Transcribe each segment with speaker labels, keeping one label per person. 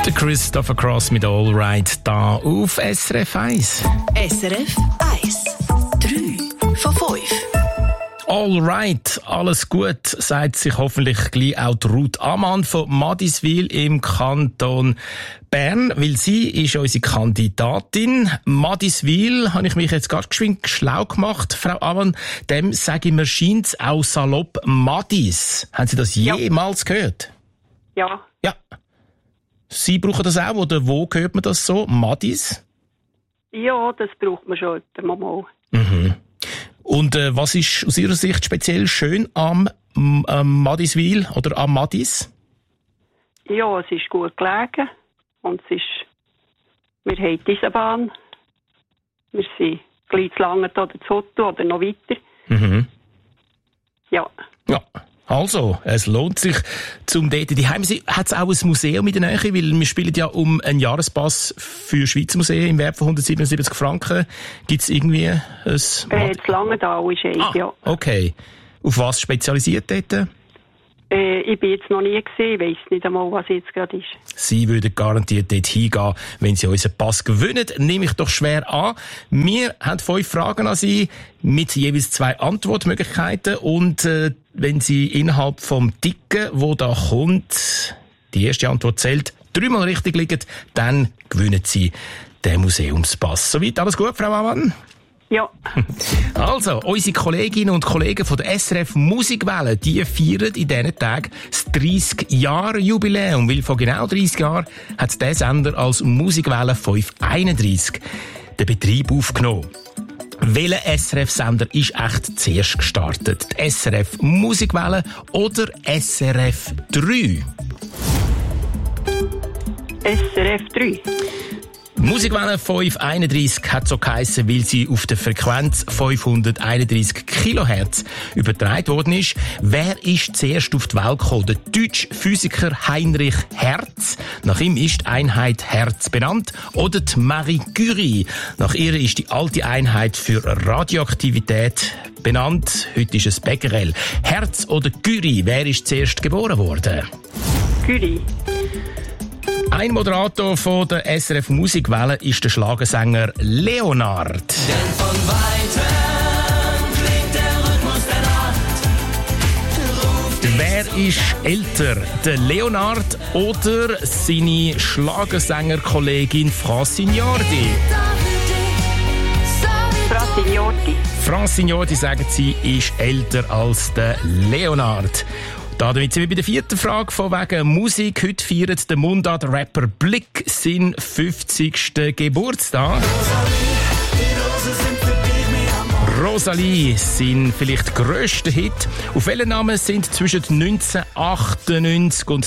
Speaker 1: Der Christopher Cross mit All Right da auf SRF 1.
Speaker 2: SRF 1. 3 von 5.
Speaker 1: All right, alles gut, sagt sich hoffentlich gleich auch Ruth Amann von Madiswil im Kanton Bern, weil sie ist unsere Kandidatin. Madiswil, habe ich mich jetzt gerade geschwind schlau gemacht, Frau Amann, dem sage ich mir, scheint's auch salopp Madis. Haben Sie das jemals gehört?
Speaker 3: Ja.
Speaker 1: Ja. Sie brauchen das auch, oder wo hört man das so? Madis?
Speaker 3: Ja, das braucht man schon mal.
Speaker 1: Mhm. Und was ist aus Ihrer Sicht speziell schön am Madiswil oder am Madis?
Speaker 3: Ja, es ist gut gelegen. Und wir haben diese Bahn. Wir sind gleich zu Langenthal oder zu Otto oder noch weiter.
Speaker 1: Mhm.
Speaker 3: Ja.
Speaker 1: Ja. Also, es lohnt sich zum dort. Die Heim hat es auch ein Museum in der Nähe, weil wir spielen ja um einen Jahrespass für Schweizer Museen im Wert von 177 Franken. Gibt es irgendwie ein...
Speaker 3: Zu Langenthal ist eins, ja.
Speaker 1: Okay. Auf was spezialisiert dort?
Speaker 3: Ich bin jetzt noch nie gesehen, weiss nicht einmal, was jetzt gerade ist.
Speaker 1: Sie würden garantiert dort hingehen, wenn Sie unseren Pass gewinnen. Nehme ich doch schwer an. Wir haben 5 Fragen an Sie mit jeweils 2 Antwortmöglichkeiten. Und wenn Sie innerhalb vom Ticken, wo da kommt, die erste Antwort zählt, 3-mal richtig liegen, dann gewinnen Sie den Museumspass. Soweit alles gut, Frau Amann?
Speaker 3: Ja.
Speaker 1: Also, unsere Kolleginnen und Kollegen von der SRF Musikwelle, die feiern in diesen Tagen das 30-Jahre-Jubiläum, weil vor genau 30 Jahren hat der Sender als Musikwelle 531 den Betrieb aufgenommen. Welcher SRF-Sender ist echt zuerst gestartet? Die SRF Musikwelle oder SRF 3?
Speaker 3: SRF 3.
Speaker 1: Musikwelle 531 hat so geheissen, weil sie auf der Frequenz 531 kHz übertragen worden ist. Wer ist zuerst auf die Welt gekommen? Der deutsche Physiker Heinrich Hertz. Nach ihm ist die Einheit Hertz benannt. Oder die Marie Curie. Nach ihr ist die alte Einheit für Radioaktivität benannt. Heute ist es Becquerel. Hertz oder Curie? Wer ist zuerst geboren worden?
Speaker 3: Curie.
Speaker 1: Ein Moderator von der SRF Musikwelle ist der Schlagersänger Leonard.
Speaker 4: Denn von Weitem klingt der Rhythmus der Nacht.
Speaker 1: Wer ist älter, der Leonard oder seine Schlagersängerkollegin Francignordi? Francignordi, sagen sie, ist älter als der Leonard. Damit sind wir bei der 4. Frage von wegen Musik. Heute feiert der Mundart-Rapper Blick seinen 50. Geburtstag. Rosalie, sein vielleicht grösster Hit. Auf welchen Namen sind zwischen 1998 und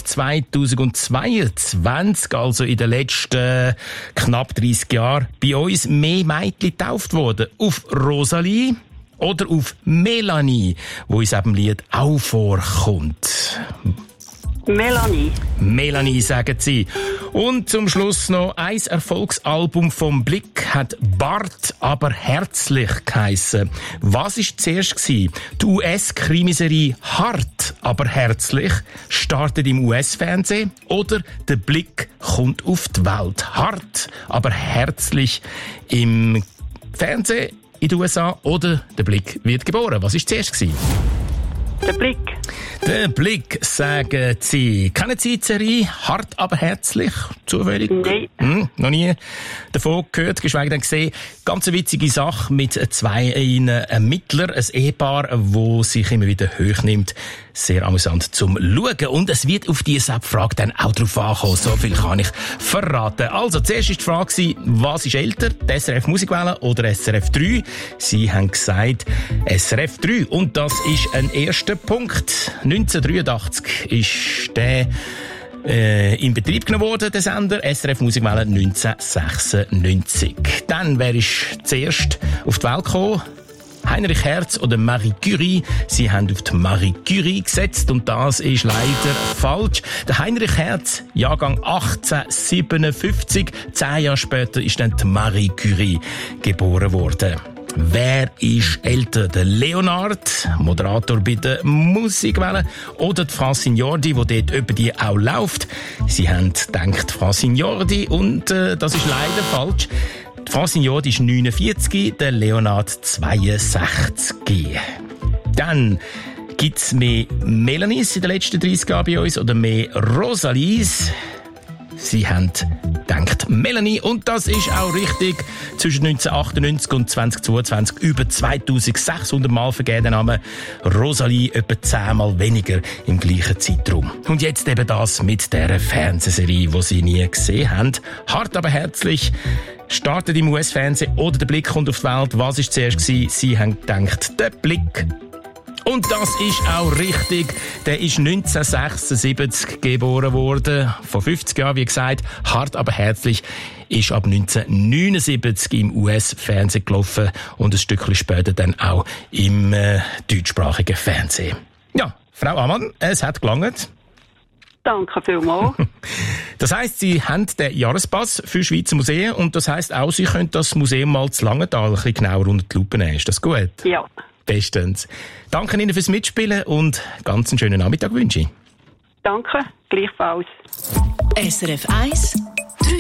Speaker 1: 2022, also in den letzten knapp 30 Jahren, bei uns mehr Mädchen getauft worden? Auf Rosalie oder auf Melanie, wo uns eben Lied auch vorkommt?
Speaker 3: Melanie.
Speaker 1: Melanie, sagen sie. Und zum Schluss noch ein Erfolgsalbum vom Blick hat Bart, aber herzlich geheissen. Was war zuerst gewesen? Die US-Krimiserie Hart, aber herzlich startet im US-Fernsehen oder der Blick kommt auf die Welt. Hart, aber herzlich im Fernsehen in den USA oder der Blick wird geboren. Was war zuerst gewesen?
Speaker 3: Der Blick.
Speaker 1: Der Blick, sagen Sie. Kennen Sie die Serie Hart, aber herzlich? Zufällig?
Speaker 3: Nein.
Speaker 1: Noch nie davon gehört, geschweige denn gesehen. Ganz eine witzige Sache mit 2 Ermittlern, ein Ehepaar, das sich immer wieder hoch nimmt. Sehr amüsant zum Schauen. Und es wird auf diese Frage dann auch drauf ankommen. So viel kann ich verraten. Also, zuerst war die Frage, was ist älter? Die SRF Musikwelle oder SRF 3? Sie haben gesagt SRF 3. Und das ist ein erster Punkt. 1983 ist der in Betrieb genommen worden, der Sender SRF Musikwelle 1996. Dann, wer ist zuerst auf die Welt gekommen? Heinrich Hertz oder Marie Curie. Sie haben auf die Marie Curie gesetzt und das ist leider falsch. Der Heinrich Hertz, Jahrgang 1857. 10 Jahre später ist dann die Marie Curie geboren worden. Wer ist älter? Der Leonard, Moderator bei der Musikwelle, oder die Francine Jordi, die dort über die auch läuft? Sie haben gedacht, Francine Jordi, und das ist leider falsch. Die Francine Jordi ist 49, der Leonard 62. Dann gibt's mehr Melanies in den letzten 30 Jahren bei uns oder mehr Rosalies? Sie haben gedacht Melanie, und das ist auch richtig. Zwischen 1998 und 2022 über 2600 Mal vergeben der Name Rosalie, etwa 10 Mal weniger im gleichen Zeitraum. Und jetzt eben das mit dieser Fernsehserie, die Sie nie gesehen haben. Hart aber herzlich. Startet im US-Fernsehen oder der Blick kommt auf die Welt. Was war zuerst gewesen? Sie haben gedacht, der Blick. Und das ist auch richtig. Der ist 1976 geboren worden. Vor 50 Jahren, wie gesagt. Hart aber herzlich ist ab 1979 im US-Fernsehen gelaufen und ein Stückchen später dann auch im deutschsprachigen Fernsehen. Ja, Frau Ammann, es hat gelangt.
Speaker 3: Danke vielmals.
Speaker 1: Das heisst, Sie haben den Jahrespass für Schweizer Museen, und das heisst auch, Sie können das Museum mal zu Langenthal ein bisschen genauer unter die Lupe nehmen. Ist das gut?
Speaker 3: Ja.
Speaker 1: Bestens. Danke Ihnen fürs Mitspielen und ganz einen schönen Nachmittag wünsche ich.
Speaker 3: Danke, gleichfalls.
Speaker 2: SRF 1